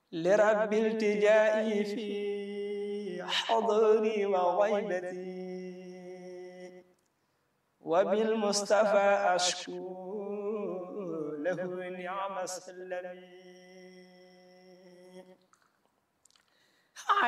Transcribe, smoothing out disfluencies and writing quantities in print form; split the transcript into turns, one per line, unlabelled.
لرب التجائي في حضري وغيبتي وبالمصطفى أشكو له نعم سلمي